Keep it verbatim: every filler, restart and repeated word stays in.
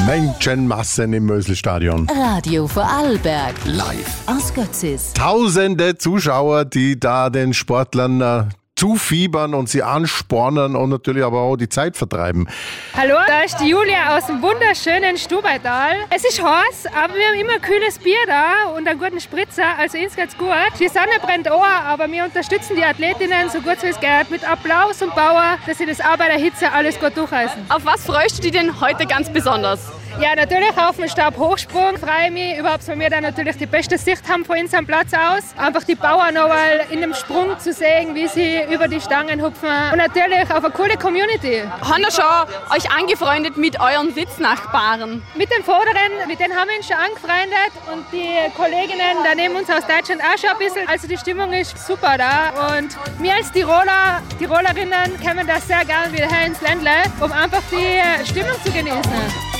Menschenmassen im Möselstadion. Radio Vorarlberg. Live. Aus Götzis. Tausende Zuschauer, die da den Sportlern äh, zufiebern und sie anspornen und natürlich aber auch die Zeit vertreiben. Hallo, da ist die Julia aus dem wunderschönen Stubaital. Es ist heiß, aber wir haben immer kühles Bier da und einen guten Spritzer, also uns geht's gut. Die Sonne brennt auch, aber wir unterstützen die Athletinnen so gut wie es geht mit Applaus und Power, dass sie das auch bei der Hitze alles gut durchhalten. Auf was freust du dich denn heute ganz besonders? Ja, natürlich auf den Stabhochsprung freue ich mich überhaupt, weil wir da natürlich die beste Sicht haben von unserem Platz aus. Einfach die Bauer noch mal in dem Sprung zu sehen, wie sie über die Stangen hupfen. Und natürlich auf eine coole Community. Haben ihr schon euch angefreundet mit euren Sitznachbarn? Mit den Vorderen, mit denen haben wir uns schon angefreundet. Und die Kolleginnen da neben uns aus Deutschland auch schon ein bisschen. Also die Stimmung ist super da. Und wir als Tiroler, Tirolerinnen kommen da sehr gerne wieder her ins Ländle, um einfach die Stimmung zu genießen.